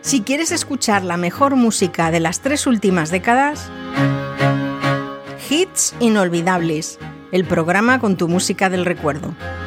Si quieres escuchar la mejor música de las 3 últimas décadas, Hits Inolvidables, el programa con tu música del recuerdo.